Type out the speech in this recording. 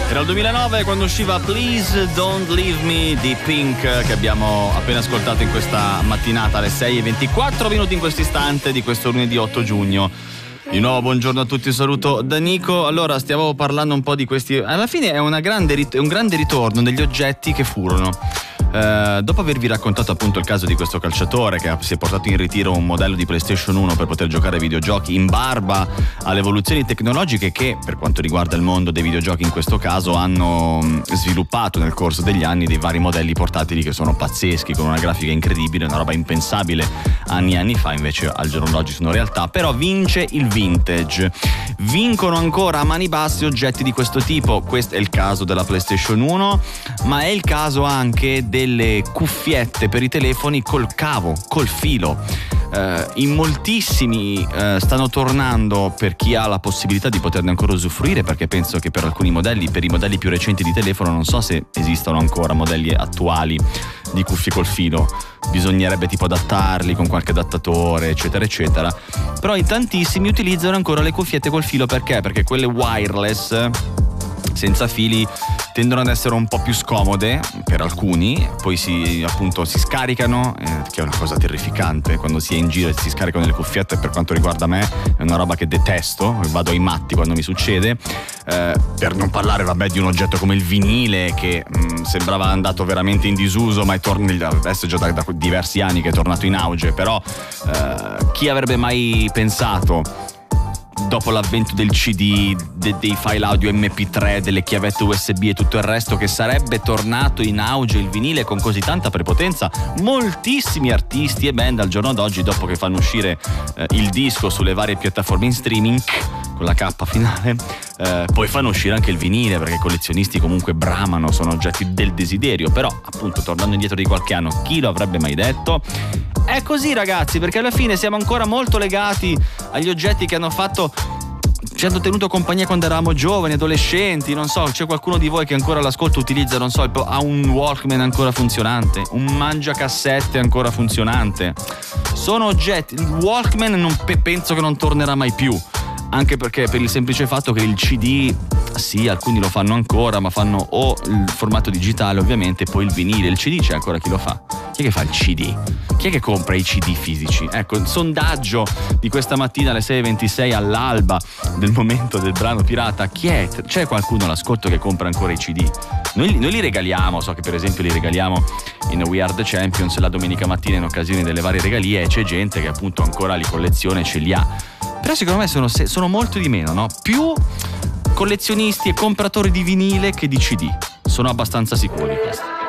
Era il 2009 quando usciva Please Don't Leave Me di Pink, che abbiamo appena ascoltato in questa mattinata alle 6:24 in questo istante di questo lunedì 8 giugno. Di nuovo buongiorno a tutti, un saluto da Nico. Allora, stiamo parlando un po' di questi. Alla fine è un grande ritorno degli oggetti che furono. Dopo avervi raccontato appunto il caso di questo calciatore che si è portato in ritiro un modello di PlayStation 1 per poter giocare ai videogiochi in barba alle evoluzioni tecnologiche che, per quanto riguarda il mondo dei videogiochi in questo caso, hanno sviluppato nel corso degli anni dei vari modelli portatili che sono pazzeschi, con una grafica incredibile, una roba impensabile anni e anni fa, invece al giorno d'oggi sono realtà. Però vince il vintage, vincono ancora a mani basse oggetti di questo tipo. Questo è il caso della PlayStation 1, ma è il caso anche delle cuffiette per i telefoni col cavo, col filo. In moltissimi stanno tornando, per chi ha la possibilità di poterne ancora usufruire, perché penso che per alcuni modelli, per i modelli più recenti di telefono, non so se esistono ancora modelli attuali di cuffie col filo, bisognerebbe tipo adattarli con qualche adattatore eccetera eccetera, però in tantissimi utilizzano ancora le cuffiette col filo. Perché? Perché quelle wireless senza fili tendono ad essere un po' più scomode per alcuni, poi si scaricano, che è una cosa terrificante quando si è in giro e si scaricano le cuffiette. Per quanto riguarda me è una roba che detesto, vado ai matti quando mi succede, per non parlare di un oggetto come il vinile che sembrava andato veramente in disuso, ma adesso è già da diversi anni che è tornato in auge. Però chi avrebbe mai pensato, dopo l'avvento del CD, dei file audio MP3, delle chiavette USB e tutto il resto, che sarebbe tornato in auge il vinile con così tanta prepotenza? Moltissimi artisti e band al giorno d'oggi, dopo che fanno uscire il disco sulle varie piattaforme in streaming con la K finale, poi fanno uscire anche il vinile, perché i collezionisti comunque bramano, sono oggetti del desiderio. Però appunto, tornando indietro di qualche anno, chi lo avrebbe mai detto? È così, ragazzi, perché alla fine siamo ancora molto legati agli oggetti che ci hanno tenuto compagnia quando eravamo giovani, adolescenti. Non so, c'è qualcuno di voi che ancora all'ascolto utilizza, non so, ha un Walkman ancora funzionante, un mangiacassette ancora funzionante? Sono oggetti. Il Walkman penso che non tornerà mai più, anche perché per il semplice fatto che il CD, sì, alcuni lo fanno ancora, ma fanno o il formato digitale ovviamente, poi il vinile. Il CD c'è ancora chi lo fa? Chi è che fa il CD? Chi è che compra i CD fisici? Ecco, il sondaggio di questa mattina alle 6:26 all'alba del momento del brano pirata: c'è qualcuno all'ascolto che compra ancora i CD? Noi li regaliamo, so che per esempio li regaliamo in We Are The Champions la domenica mattina in occasione delle varie regalie, e c'è gente che appunto ancora li colleziona e ce li ha. Però secondo me sono molto di meno, no? Più collezionisti e compratori di vinile che di CD. Sono abbastanza sicuro di questo.